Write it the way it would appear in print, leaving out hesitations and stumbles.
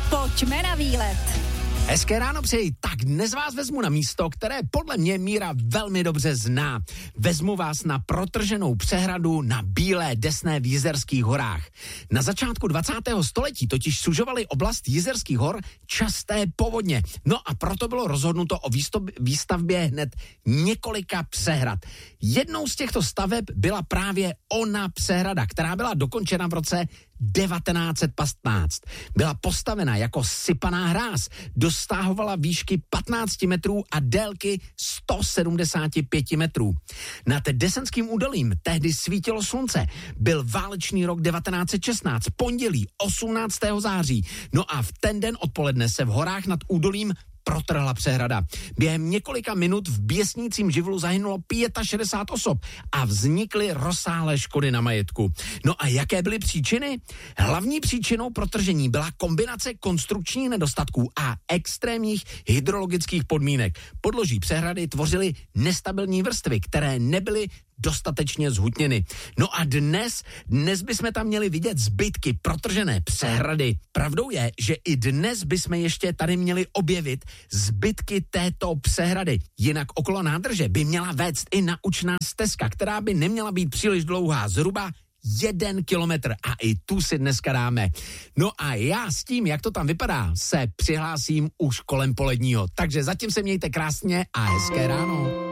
pojďme na výlet. Hezké ráno přeji. Tak dnes vás vezmu na místo, které podle mě Míra velmi dobře zná. Vezmu vás na protrženou přehradu na Bílé Desné v Jizerských horách. Na začátku 20. století totiž sužovaly oblast Jizerských hor časté povodně. No a proto bylo rozhodnuto o výstavbě hned několika přehrad. Jednou z těchto staveb byla právě ona přehrada, která byla dokončena v roce 1915. Byla postavena jako sypaná hráz, dostáhovala výšky 15 metrů a délky 175 metrů. Nad Desenským údolím tehdy svítilo slunce. Byl válečný rok 1916, pondělí 18. září. No a v ten den odpoledne se v horách nad údolím protrhla přehrada. Během několika minut v běsnícím živlu zahynulo 65 osob a vznikly rozsáhlé škody na majetku. No a jaké byly příčiny? Hlavní příčinou protržení byla kombinace konstrukčních nedostatků a extrémních hydrologických podmínek. Podloží přehrady tvořily nestabilní vrstvy, které nebyly dostatečně zhutněny. No a dnes bychom tam měli vidět zbytky protržené přehrady. Pravdou je, že i dnes bychom ještě tady měli objevit zbytky této přehrady. Jinak okolo nádrže by měla vést i naučná stezka, která by neměla být příliš dlouhá, zhruba 1 kilometr, a i tu si dneska dáme. No a já s tím, jak to tam vypadá, se přihlásím už kolem poledního. Takže zatím se mějte krásně a hezké ráno.